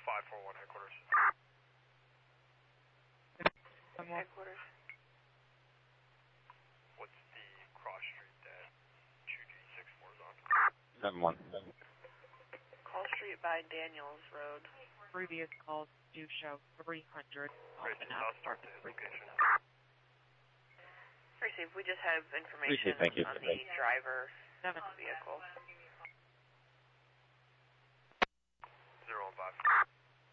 541 headquarters. Headquarters. What's the cross street that 2G64 is on? 7-1. Call Street by Daniels Road. Previous calls do show 300 Great, I'll start the location. Receive, we just have information Thank you. on the driver 7 vehicle. 015.